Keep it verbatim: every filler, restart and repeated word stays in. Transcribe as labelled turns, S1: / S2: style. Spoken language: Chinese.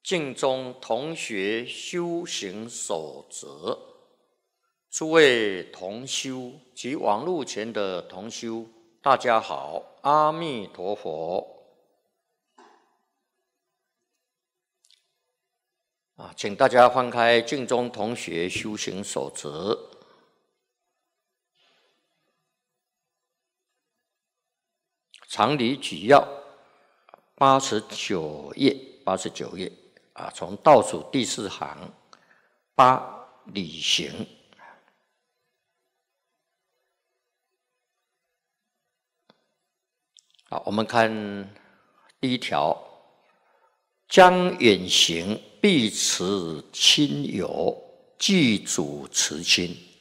S1: 敬宗同学修行守则，诸位同修及网络前的同修，大家好，阿弥陀佛。啊，请大家翻开《敬宗同学修行守则》常理举要八十九页，八十九页啊，从倒数第四行，八理行。好，我们看第一条：将远行必持亲友，祭祖慈亲。